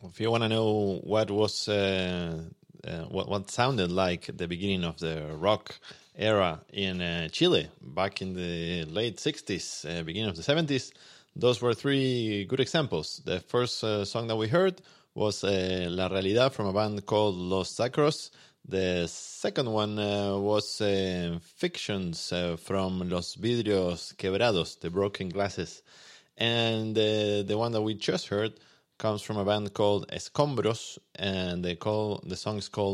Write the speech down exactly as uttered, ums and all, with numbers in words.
If you want to know what was uh, uh, what what sounded like the beginning of the rock era in uh, Chile back in the late sixties, uh, beginning of the seventies, those were three good examples. The first uh, song that we heard was uh, La Realidad from a band called Los Sacros. The second one uh, was uh, Fictions uh, from Los Vidrios Quebrados, the Broken Glasses. And uh, the one that we just heard comes from a band called Escombros, and they call the song is called